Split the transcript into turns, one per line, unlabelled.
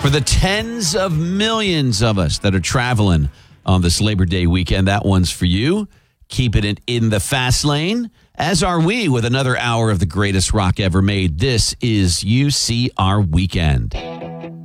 For the tens of millions of us that are traveling on this Labor Day weekend, that one's for you. Keeping it in the fast lane, as are we, with another hour of the greatest rock ever made. This is UCR Weekend.